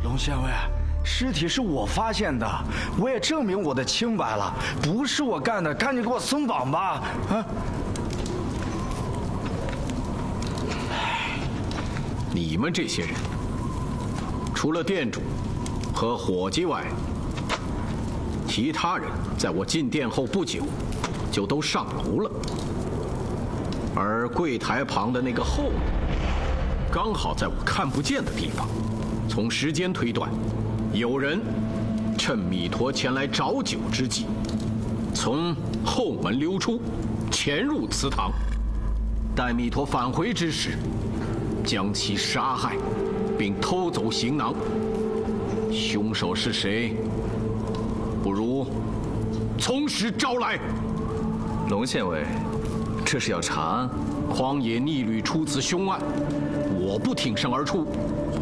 龙县尉，尸体是我发现的，我也证明我的清白了，不是我干的，赶紧给我松绑吧！啊！ 你们这些人，除了店主和伙计外，其他人在我进店后不久就都上楼了，而柜台旁的那个后门，刚好在我看不见的地方。从时间推断，有人趁米陀前来找酒之际，从后门溜出，潜入祠堂，待米陀返回之时，将其杀害，并偷走行囊。凶手是谁？不如从实招来。 龙县尉，这是要查案？ 荒野逆旅出此凶案，我不挺身而出，